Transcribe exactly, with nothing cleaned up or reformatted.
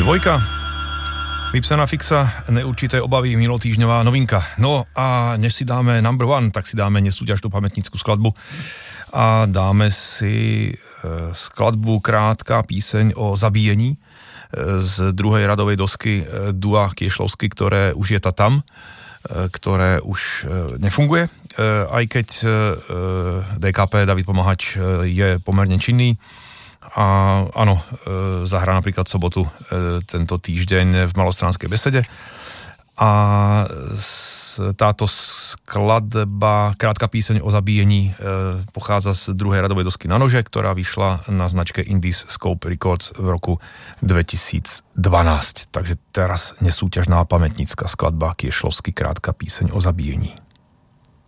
Dvojka. Vypsaná fixa, neurčité obavy, minulotýždňová novinka. No a než si dáme number one, tak si dáme nesúťažnú pamätnícku skladbu a dáme si skladbu Krátka píseň o zabíjení z druhej radovej dosky Dua Kiešlovsky, ktoré už je ta tam, ktoré už nefunguje, aj keď dé ká pé David Pomahač je pomerne činný. A áno, zahrá napríklad sobotu tento týždeň v Malostranskej besede. A táto skladba, Krátka píseň o zabíjení, pochádza z druhej radovej dosky Na nože, ktorá vyšla na značke Indies Scope Records v roku dvetisícdvanásť. Takže teraz nesúťažná pamätnícka skladba Kiešlovsky, Krátka píseň o zabíjení.